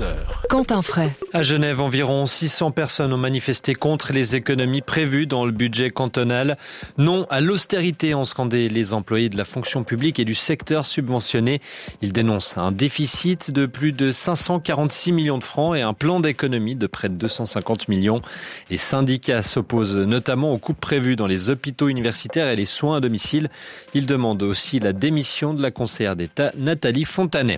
11h. Quentin Fray. À Genève, environ 600 personnes ont manifesté contre les économies prévues dans le budget cantonal. Non à l'austérité, ont scandé les employés de la fonction publique et du secteur subventionné. Ils dénoncent un déficit de plus de 546 millions de francs et un plan d'économie de près de 250 millions. Les syndicats s'opposent notamment aux coupes prévues dans les hôpitaux universitaires et les soins à domicile. Ils demandent aussi la démission de la conseillère d'État Nathalie Fontanet.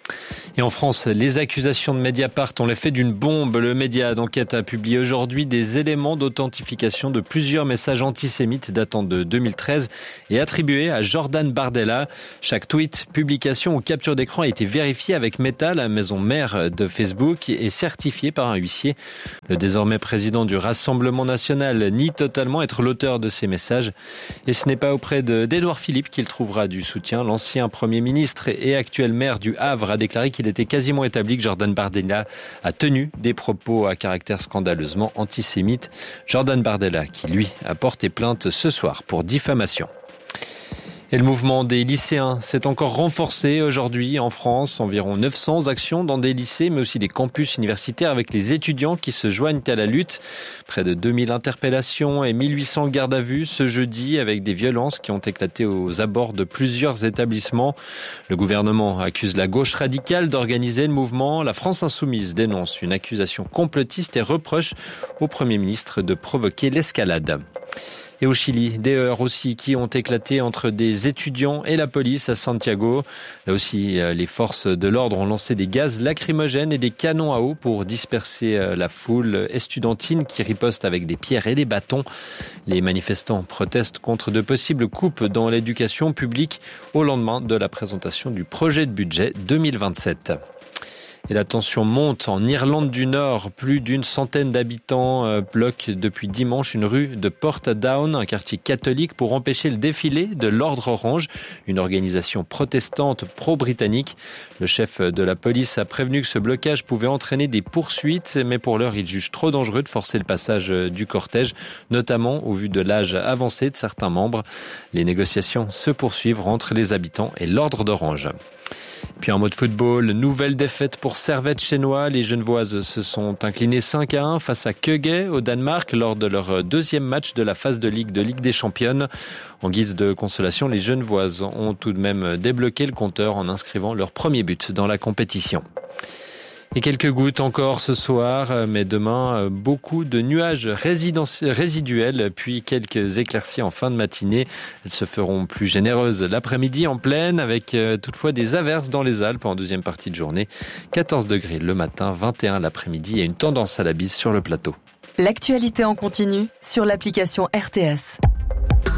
Et en France, les accusations de Mediapart ont l'effet d'une bombe. Le média d'enquête a publié aujourd'hui des éléments d'authentification de plusieurs messages antisémites datant de 2013 et attribués à Jordan Bardella. Chaque tweet, publication ou capture d'écran a été vérifié avec Meta, la maison mère de Facebook, et certifié par un huissier. Le désormais président du Rassemblement national nie totalement être l'auteur de ces messages. Et ce n'est pas auprès d'Édouard Philippe qu'il trouvera du soutien. L'ancien Premier ministre et actuel maire du Havre a déclaré qu'il était quasiment établi que Jordan Bardella a tenu des propos à caractère scandaleusement antisémite. Jordan Bardella qui, lui, a porté plainte ce soir pour diffamation. Et le mouvement des lycéens s'est encore renforcé aujourd'hui en France. Environ 900 actions dans des lycées, mais aussi des campus universitaires avec les étudiants qui se joignent à la lutte. Près de 2000 interpellations et 1800 gardes à vue ce jeudi avec des violences qui ont éclaté aux abords de plusieurs établissements. Le gouvernement accuse la gauche radicale d'organiser le mouvement. La France insoumise dénonce une accusation complotiste et reproche au Premier ministre de provoquer l'escalade. Et au Chili, des heurts aussi qui ont éclaté entre des étudiants et la police à Santiago. Là aussi, les forces de l'ordre ont lancé des gaz lacrymogènes et des canons à eau pour disperser la foule estudiantine qui riposte avec des pierres et des bâtons. Les manifestants protestent contre de possibles coupes dans l'éducation publique au lendemain de la présentation du projet de budget 2027. Et la tension monte en Irlande du Nord. Plus d'une centaine d'habitants bloquent depuis dimanche une rue de Portadown, un quartier catholique, pour empêcher le défilé de l'Ordre Orange, une organisation protestante pro-britannique. Le chef de la police a prévenu que ce blocage pouvait entraîner des poursuites, mais pour l'heure, il juge trop dangereux de forcer le passage du cortège, notamment au vu de l'âge avancé de certains membres. Les négociations se poursuivent entre les habitants et l'Ordre d'Orange. Puis en mode football, nouvelle défaite pour Servette Chénois. Les Genevoises se sont inclinées 5-1 face à Køge au Danemark lors de leur deuxième match de la phase de Ligue des Championnes. En guise de consolation, les Genevoises ont tout de même débloqué le compteur en inscrivant leur premier but dans la compétition. Et quelques gouttes encore ce soir, mais demain, beaucoup de nuages résiduels, puis quelques éclaircies en fin de matinée. Elles se feront plus généreuses l'après-midi en plaine, avec toutefois des averses dans les Alpes en deuxième partie de journée. 14 degrés le matin, 21 l'après-midi et une tendance à la bise sur le plateau. L'actualité en continu sur l'application RTS.